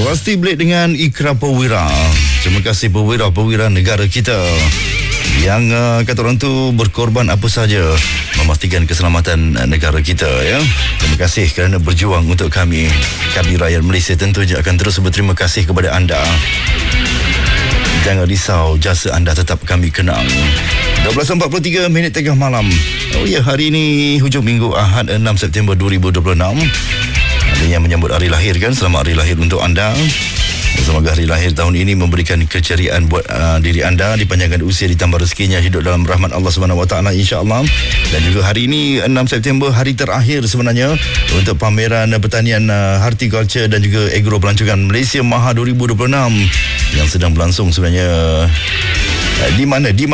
Rusty Blade dengan Ikrar Perwira. Terima kasih perwira-perwira negara kita yang kata orang tu berkorban apa saja memastikan keselamatan negara kita, ya. Terima kasih kerana berjuang untuk kami. Kami rakyat Malaysia tentunya akan terus berterima kasih kepada anda. Jangan risau, jasa anda tetap kami kenang. 12.43 minit tengah malam. Oh ya, hari ini hujung minggu Ahad 6 September 2026. Ada yang menyambut hari lahir kan? Selamat hari lahir untuk anda. Semoga hari lahir tahun ini memberikan keceriaan buat diri anda, dipanjangkan usia, ditambah rezekinya, hidup dalam rahmat Allah SWT, insya-Allah. Dan juga hari ini 6 September, hari terakhir sebenarnya untuk pameran pertanian horticulture dan juga agro pelancongan Malaysia Maha 2026 yang sedang berlangsung sebenarnya di mana? Di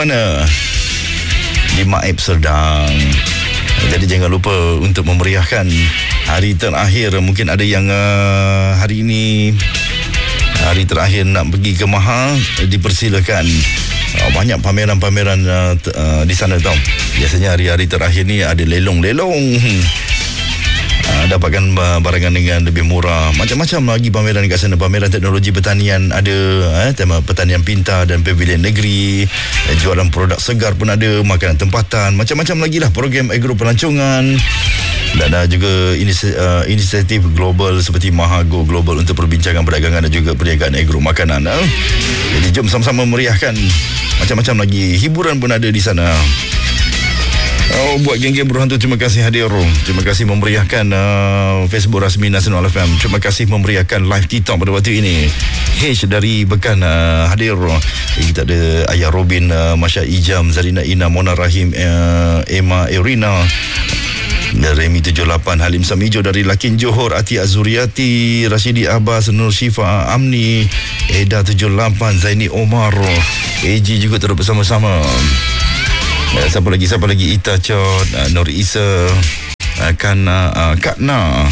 Maib Serdang. Jadi jangan lupa untuk memeriahkan hari terakhir. Mungkin ada yang hari ini hari terakhir nak pergi ke Maha, dipersilakan. Banyak pameran-pameran di sana tau. Biasanya hari-hari terakhir ni ada lelong-lelong. Dapatkan barangan dengan lebih murah. Macam-macam lagi pameran kat sana. Pameran teknologi pertanian ada, tema pertanian pintar dan pavilion negeri. Jualan produk segar pun ada, makanan tempatan, macam-macam lagi lah program agro pelancongan. Dan ada juga inisiatif global seperti Mahago Global untuk perbincangan perdagangan dan juga perniagaan agro makanan. Jadi jom sama-sama meriahkan. Macam-macam lagi hiburan pun ada di sana. Buat geng-geng berhantu, terima kasih hadir. Terima kasih memeriahkan Facebook rasmi Nasional FM. Terima kasih memeriahkan live TikTok pada waktu ini. H dari Bekan hadir. Kita ada Ayah Robin, Masya Ijam, Zarina Ina, Mona Rahim, Emma Erina, Remy 78, Halim Samijo dari Lakin Johor, Ati Azuriati, Rashidi Abbas, Nur Syifa Amni, Eda 78, Zaini Omar, AG juga terus bersama-sama. Siapa lagi? Ita Chot, Nur Isa, Kak Na.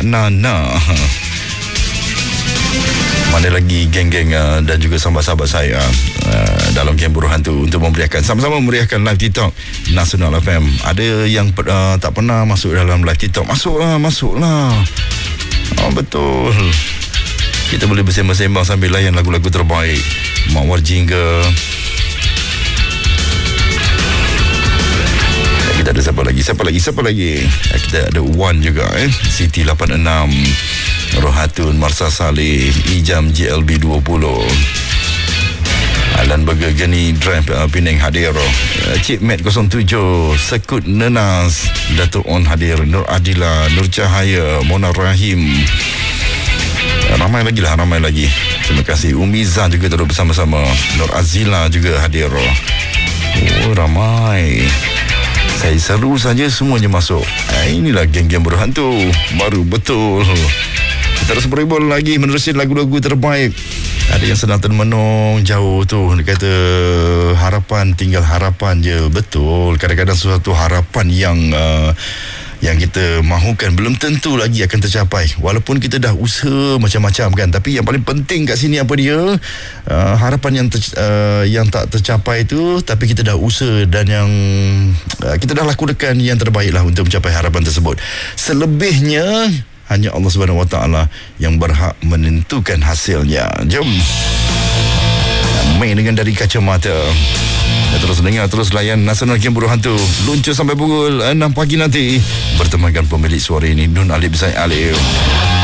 Mana lagi geng-geng dan juga sahabat-sahabat saya dalam geng Buruh Hantu untuk memeriahkan, sama-sama memeriahkan live TikTok Nasional FM. Ada yang tak pernah masuk dalam live TikTok, masuklah. Betul. Kita boleh bersembang-sembang sambil layan lagu-lagu terbaik Mawar Jingga. Kita ada siapa lagi? Kita ada Wan juga, Siti 86, Rohatun, Marsa Saleh, Ijam GLB 20, Alan Burger Geni Drive Penang hadir, Cik Mat 07, Sekut Nenas, Datuk On hadir, Nur Adila, Nur Cahaya, Mona Rahim, ramai lagi. Terima kasih. Umi Zan juga terus bersama-sama, Nur Azila juga hadir. Ramai. Saya seru saja semuanya masuk. Inilah geng-geng berhantu baru betul. Kita terus beribul lagi menerusi lagu-lagu terbaik. Ada yang sedang termenung jauh tu, dia kata harapan, tinggal harapan je. Betul, kadang-kadang suatu harapan yang kita mahukan belum tentu lagi akan tercapai, walaupun kita dah usaha macam-macam kan. Tapi yang paling penting kat sini apa dia, harapan yang tak tercapai tu, tapi kita dah usaha dan yang kita dah lakukan yang terbaik lah untuk mencapai harapan tersebut. Selebihnya hanya Allah SWT yang berhak menentukan hasilnya. Jom main dengan dari kacamata. Terus dengar, terus layan Nasional Game Buruh Hantu. Luncur sampai pukul 6 pagi nanti. Bertemankan pemilik suara ini, Nun Alif Zain Alif.